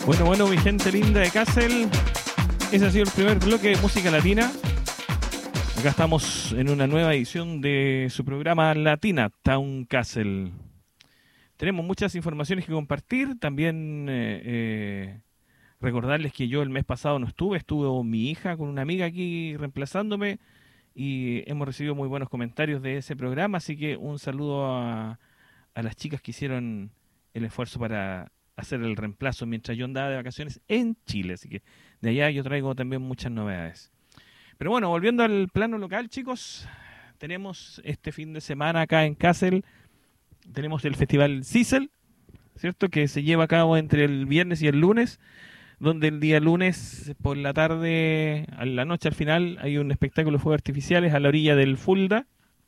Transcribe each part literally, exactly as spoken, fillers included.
Bueno, bueno, mi gente linda de Kassel, ese ha sido el primer bloque de música latina. Acá estamos en una nueva edición de su programa Latina Town Kassel. Tenemos muchas informaciones que compartir. También eh, eh, recordarles que yo el mes pasado no estuve, estuvo mi hija con una amiga aquí reemplazándome y hemos recibido muy buenos comentarios de ese programa, así que un saludo a, a las chicas que hicieron el esfuerzo para hacer el reemplazo mientras yo andaba de vacaciones en Chile, así que de allá yo traigo también muchas novedades. Pero bueno, volviendo al plano local, chicos, tenemos este fin de semana acá en Kassel, tenemos el festival Sisel, ¿cierto? Que se lleva a cabo entre el viernes y el lunes, donde el día lunes por la tarde, a la noche al final, hay un espectáculo de fuegos artificiales a la orilla del Fulda,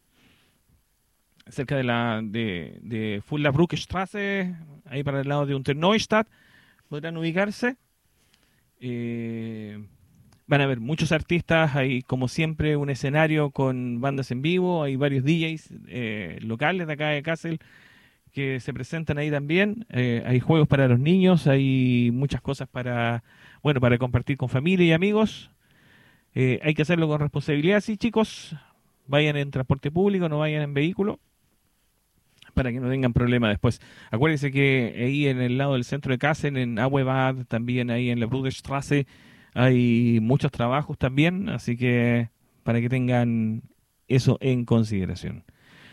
cerca de la de, de Fulda Bruckstraße, ahí para el lado de Unterneustadt, podrán ubicarse. Eh, van a haber muchos artistas, hay como siempre un escenario con bandas en vivo, hay varios D Js eh, locales de acá de Kassel que se presentan ahí también, eh, hay juegos para los niños, hay muchas cosas para, bueno, para compartir con familia y amigos. Eh, hay que hacerlo con responsabilidad, sí, chicos, vayan en transporte público, no vayan en vehículo, para que no tengan problema después. Acuérdense que ahí en el lado del centro de Kassel, en Auebad, también ahí en la Bruderstraße, hay muchos trabajos también, así que para que tengan eso en consideración.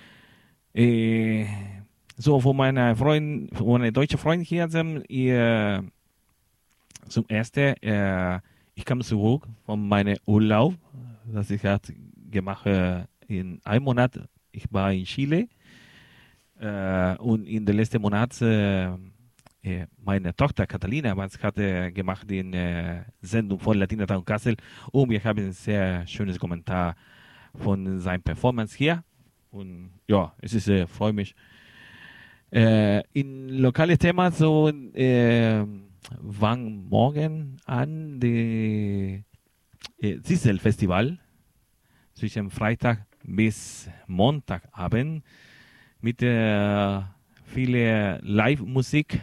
Eh, so, von meiner Freund, von meiner deutschen Freund hier, ähm, ihr, zum ersten, äh, ich kam zurück von meinem Urlaub, das ich hat gemacht äh, in einem Monat. Ich war in Chile. Äh, und in den letzten Monat äh, äh, meine Tochter Catalina was hatte gemacht in äh, Sendung von Latina Town Kassel und wir haben ein sehr schönes Kommentar von seiner Performance hier und ja, es ist äh, freue mich. Äh, in lokale Themen so äh, fangen morgen an die äh, Sisel Festival zwischen Freitag bis Montagabend mit äh, viel Live-Musik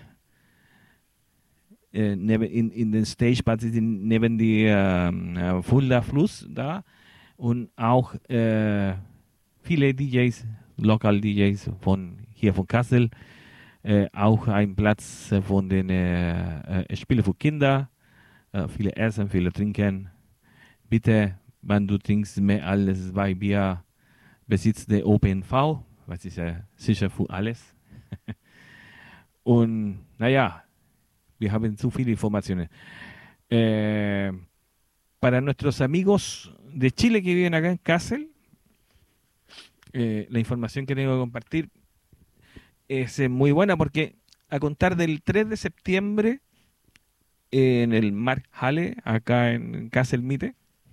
äh, neben, in, in den Stage-Partys neben die äh, Fulda Fluss da und auch äh, viele D Js, Lokal-D Js von hier von Kassel, äh, auch ein Platz von den äh, äh, Spielen für Kinder, äh, viele essen, viele trinken. Bitte, wenn du trinkst mehr als zwei Bier, besitzt der O P N V, was ist ja sicher für alles. Und naja, wir haben zu viele Informationen. Eh, para nuestros amigos de Chile que viven acá en Kassel, eh, la información que tengo que compartir es eh, muy buena porque a contar del tres de septiembre eh, en el Markthalle, acá en Kassel Mitte,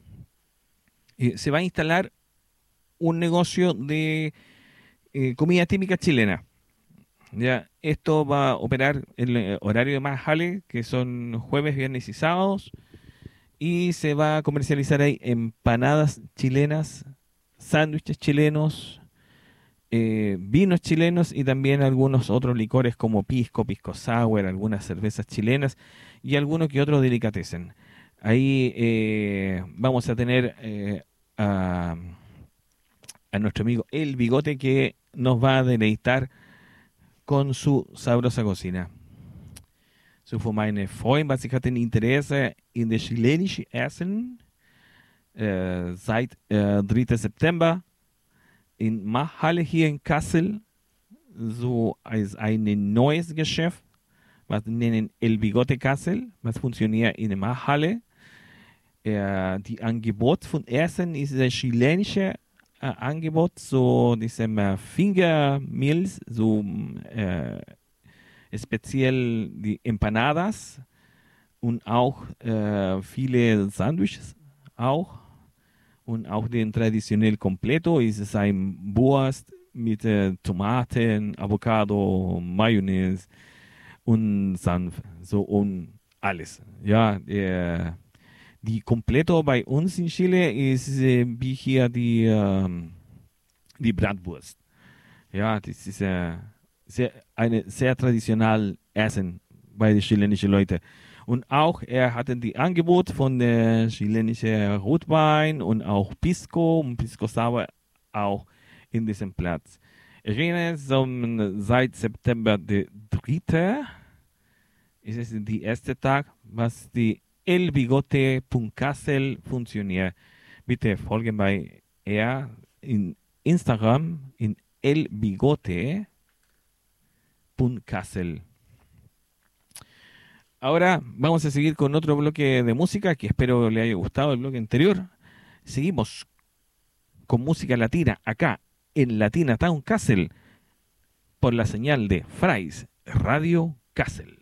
eh, se va a instalar un negocio de eh, comida típica chilena. Ya, esto va a operar en el horario de Markthalle, que son jueves, viernes y sábados, y se va a comercializar ahí empanadas chilenas, sándwiches chilenos, eh, vinos chilenos y también algunos otros licores como pisco, pisco sour, algunas cervezas chilenas y algunos que otros delicatessen. Ahí eh, vamos a tener eh, a, a nuestro amigo El Bigote que nos va a deleitar con su sabrosa cocina. So für meine Freunde, was ich hatte ein Interesse in der chilenischen Essen äh, seit äh, dritten September in Markthalle hier in Kassel, so als ein neues Geschäft, was nennen El Bigote Kassel, was funktioniert in der Markthalle. Äh, die Angebot von Essen ist das chilenische äh, Angebot, so diesem äh, Fingermeals, so äh, speziell die Empanadas und auch äh, viele Sandwiches auch. Und auch den traditionell Completo ist es ein Wurst mit äh, Tomaten, Avocado, Mayonnaise und Senf, so und alles. Ja, der, die Completo bei uns in Chile ist äh, wie hier die, äh, die Bratwurst. Ja, das ist äh, sehr, eine sehr traditionell Essen bei den chilenischen Leuten. Und auch, er hatte die Angebot von der chilenischen Rotwein und auch Pisco und Pisco Sour auch in diesem Platz. Ich bin so, seit September der dritte ist es der erste Tag, was die elbigote.kassel funktioniert. Bitte folgen bei er in Instagram in elbigote.kassel. Ahora vamos a seguir con otro bloque de música que espero le haya gustado el bloque anterior. Seguimos con música latina acá en Latina Town Castle por la señal de Fry's Radio Castle.